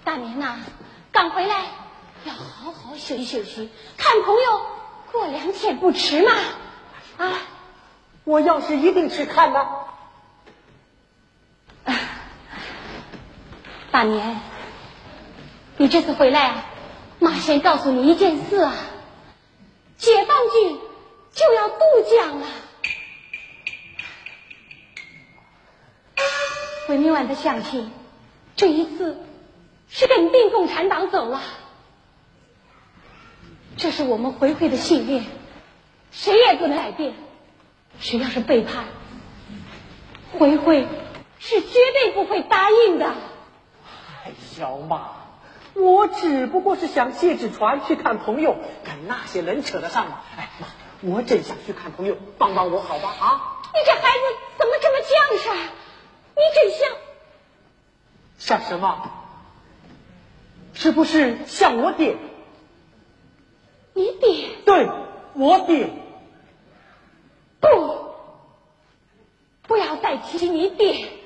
大年呐，刚回来要好好休息休息，看朋友过2天不迟嘛。啊， 我要是一定去看呢？ 大年，你这次回来啊，妈先告诉你一件事啊，解放军就要渡江了。回明晚的乡亲，这一次是跟定共产党走了，这是我们回会的信念，谁也不能改变。谁要是背叛，回会是绝对不会答应的。 哎，小马，我只不过是想借纸船去看朋友，跟那些人扯得上吗？哎妈，我真想去看朋友，帮帮我好吧？啊！ 你这孩子怎么这么犟事？你真像什么？是不是像我爹？ 你爹？ 对，我爹。 不要再提起你爹。